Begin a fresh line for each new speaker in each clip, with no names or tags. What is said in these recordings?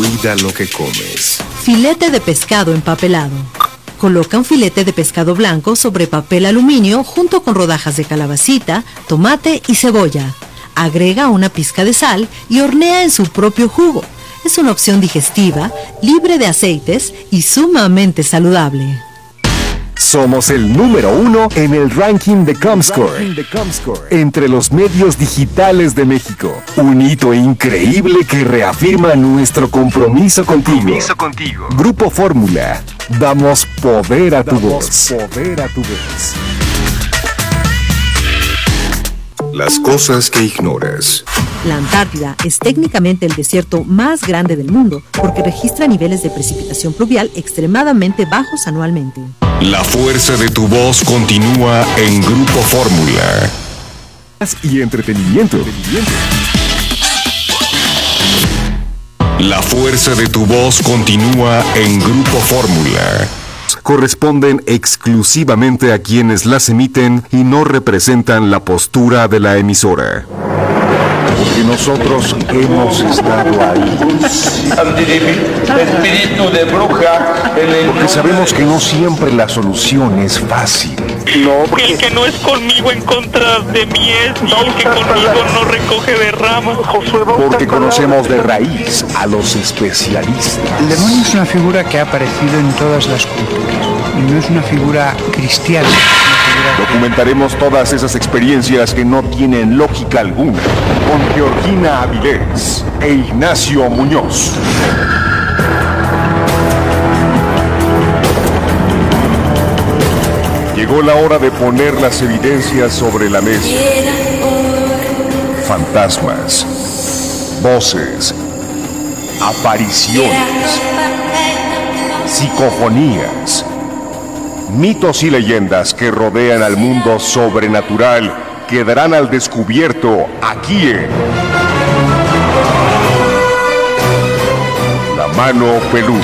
Cuida lo que comes.
Filete de pescado empapelado. Coloca un filete de pescado blanco sobre papel aluminio junto con rodajas de calabacita, tomate y cebolla. Agrega una pizca de sal y hornea en su propio jugo. Es una opción digestiva, libre de aceites y sumamente saludable.
Somos el número 1 en el ranking de Comscore, entre los medios digitales de México. Un hito increíble que reafirma nuestro compromiso contigo. Grupo Fórmula, damos poder a tu voz.
Las cosas que ignoras.
La Antártida es técnicamente el desierto más grande del mundo porque registra niveles de precipitación pluvial extremadamente bajos anualmente.
La fuerza de tu voz continúa en Grupo Fórmula.
Y entretenimiento.
La fuerza de tu voz continúa en Grupo Fórmula.
Corresponden exclusivamente a quienes las emiten y no representan la postura de la emisora. Porque nosotros hemos estado ahí.
Espíritu de bruja.
Porque sabemos que no siempre la solución es fácil.
El que no es conmigo en contra de mí es, y el que conmigo no recoge de ramas.
Porque conocemos de raíz a los especialistas.
El demonio es una figura que ha aparecido en todas las culturas y no es una figura cristiana.
Documentaremos todas esas experiencias que no tienen lógica alguna con Georgina Avilés e Ignacio Muñoz. Llegó la hora de poner las evidencias sobre la mesa. Fantasmas, voces, apariciones, psicofonías, mitos y leyendas que rodean al mundo sobrenatural quedarán al descubierto aquí en La Mano Peluda.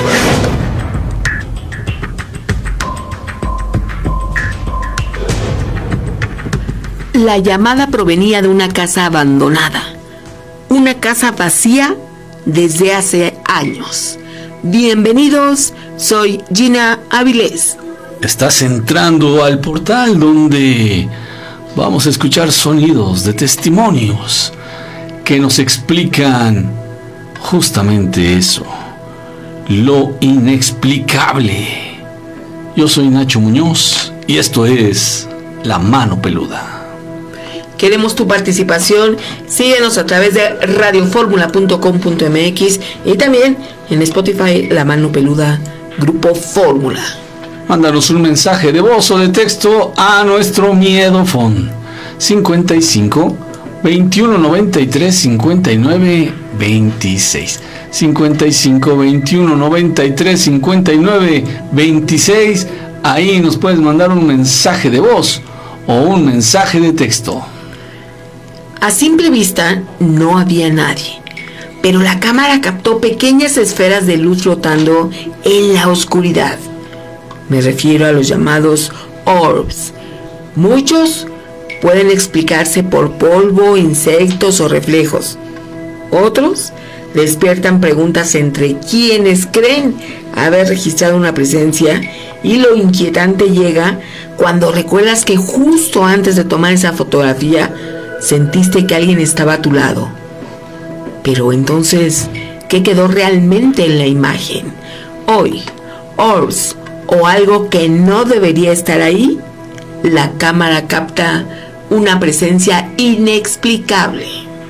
La llamada provenía de una casa abandonada, una casa vacía desde hace años. Bienvenidos, soy Gina Avilés.
Estás entrando al portal donde vamos a escuchar sonidos de testimonios que nos explican justamente eso, lo inexplicable. Yo soy Nacho Muñoz y esto es La Mano Peluda.
Queremos tu participación. Síguenos a través de radioformula.com.mx y también en Spotify, La Mano Peluda, Grupo Fórmula.
Mándanos un mensaje de voz o de texto a nuestro miedofón 55 21 93 59 26 55 21 93 59 26. Ahí nos puedes mandar un mensaje de voz o un mensaje de texto.
A simple vista no había nadie, pero la cámara captó pequeñas esferas de luz flotando en la oscuridad. Me refiero a los llamados orbs. Muchos pueden explicarse por polvo, insectos o reflejos. Otros despiertan preguntas entre quienes creen haber registrado una presencia, y lo inquietante llega cuando recuerdas que justo antes de tomar esa fotografía sentiste que alguien estaba a tu lado. Pero entonces, ¿qué quedó realmente en la imagen? Hoy, orbs o algo que no debería estar ahí, la cámara capta una presencia inexplicable.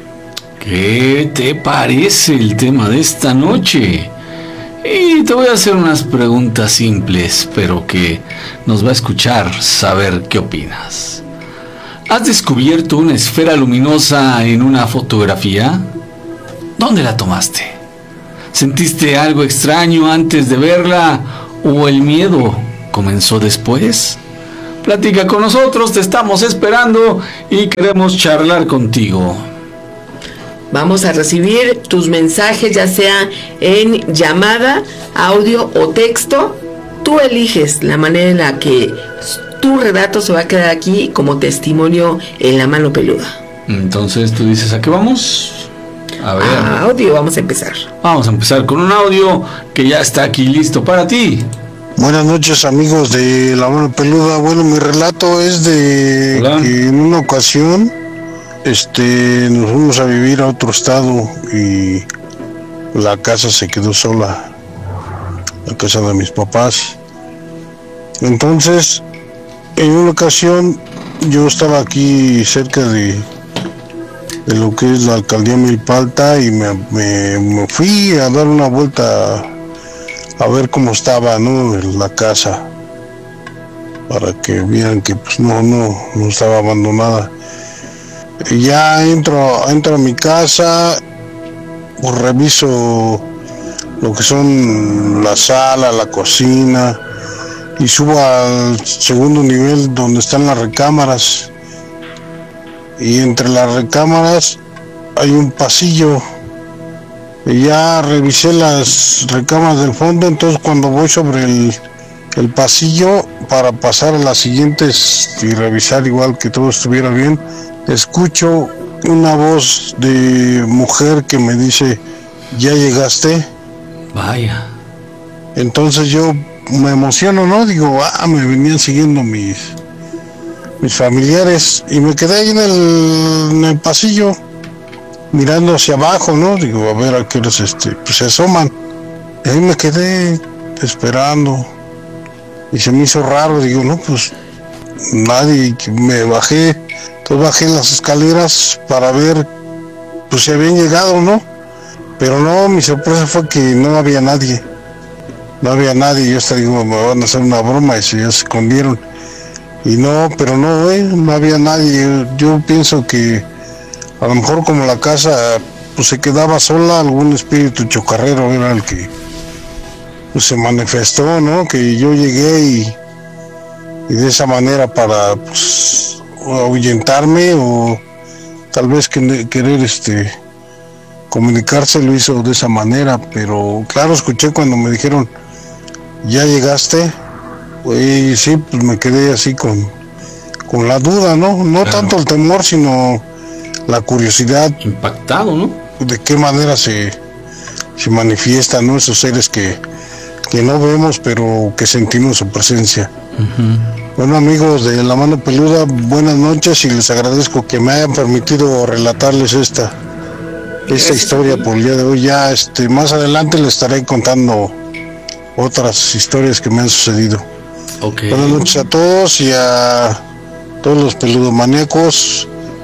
¿Qué te parece el tema de esta noche? Y te voy a hacer unas preguntas simples, pero que nos va a escuchar saber qué opinas. ¿Has descubierto una esfera luminosa en una fotografía? ¿Dónde la tomaste? ¿Sentiste algo extraño antes de verla o el miedo comenzó después? Platica con nosotros, te estamos esperando y queremos charlar contigo.
Vamos a recibir tus mensajes, ya sea en llamada, audio o texto. Tú eliges la manera en la que tu relato se va a quedar aquí como testimonio en La Mano Peluda.
Entonces tú dices, ¿a qué vamos? A ver.
Audio, vamos a empezar.
Vamos a empezar con un audio que ya está aquí listo para ti.
Buenas noches, amigos de La Mano Peluda. Bueno, mi relato es de
Hola.
que en una ocasión nos fuimos a vivir a otro estado y la casa se quedó sola, la casa de mis papás. Entonces, en una ocasión yo estaba aquí cerca de lo que es la alcaldía Milpalta y me fui a dar una vuelta a ver cómo estaba, ¿no?, la casa, para que vieran que pues no estaba abandonada. Y ya entro a mi casa, pues reviso lo que son la sala, la cocina, y subo al segundo nivel donde están las recámaras. Y entre las recámaras hay un pasillo. Y ya revisé las recámaras del fondo, entonces cuando voy sobre el pasillo para pasar a las siguientes y revisar igual que todo estuviera bien, escucho una voz de mujer que me dice: ¿ya llegaste?
Vaya.
Entonces yo me emociono, ¿no? Digo, me venían siguiendo mis familiares, y me quedé ahí en el pasillo mirando hacia abajo, ¿no? Digo, a ver a qué horas pues se asoman. Y ahí me quedé esperando y se me hizo raro. Digo, no, pues nadie. Me bajé, entonces bajé las escaleras para ver pues si habían llegado, ¿no? Pero no, mi sorpresa fue que no había nadie. Yo hasta digo, me van a hacer una broma, y ya se escondieron. Y no, pero no había nadie. Yo pienso que a lo mejor como la casa pues se quedaba sola, algún espíritu chocarrero era el que pues se manifestó, ¿no? Que yo llegué y de esa manera para pues ahuyentarme, o tal vez querer comunicarse, lo hizo de esa manera. Pero claro, escuché cuando me dijeron: ¿ya llegaste? Y sí, pues me quedé así con la duda, ¿no? No claro. Tanto el temor, sino la curiosidad.
Impactado, ¿no?
De qué manera se manifiestan, ¿no?, esos seres que no vemos, pero que sentimos su presencia. Uh-huh. Bueno, amigos de La Mano Peluda, buenas noches, y les agradezco que me hayan permitido relatarles esta historia por el día de hoy. Ya más adelante les estaré contando otras historias que me han sucedido. Okay. Buenas noches a todos y a todos los peludomaníacos.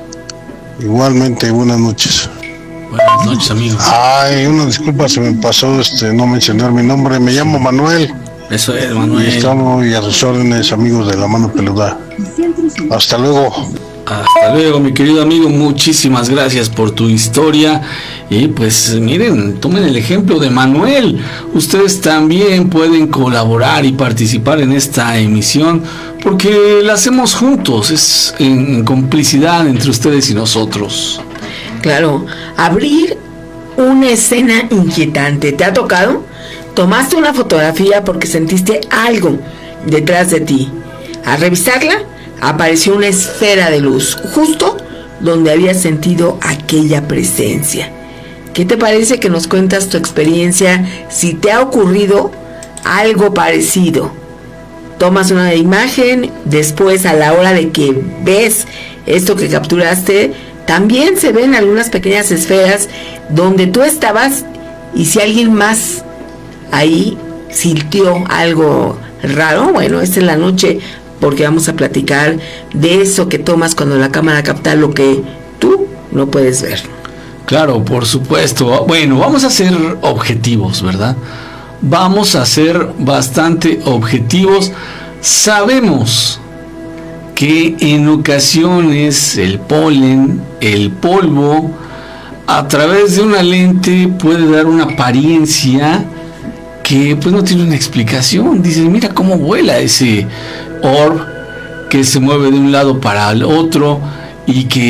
Igualmente, buenas noches.
Buenas noches, amigos.
Ay, una disculpa, se me pasó no mencionar mi nombre. Me llamo Manuel.
Eso es, Manuel.
Y estamos a sus órdenes, amigos de La Mano Peluda. Hasta luego.
Hasta luego, mi querido amigo, muchísimas gracias por tu historia. Y pues miren, tomen el ejemplo de Manuel. Ustedes también pueden colaborar y participar en esta emisión, porque la hacemos juntos, es en complicidad entre ustedes y nosotros.
Claro, abrir una escena inquietante. ¿Te ha tocado? Tomaste una fotografía porque sentiste algo detrás de ti. Al revisarla, apareció una esfera de luz, justo donde habías sentido aquella presencia. ¿Qué te parece que nos cuentas tu experiencia, si te ha ocurrido algo parecido? Tomas una imagen, después a la hora de que ves esto que capturaste, también se ven algunas pequeñas esferas donde tú estabas, y si alguien más ahí sintió algo raro, bueno, esta es la noche, porque vamos a platicar de eso que tomas cuando la cámara capta lo que tú no puedes ver.
Claro, por supuesto. Bueno, vamos a ser objetivos, ¿verdad? Vamos a ser bastante objetivos. Sabemos que en ocasiones el polen, el polvo, a través de una lente puede dar una apariencia que pues no tiene una explicación. Dices, mira cómo vuela ese orb que se mueve de un lado para el otro y que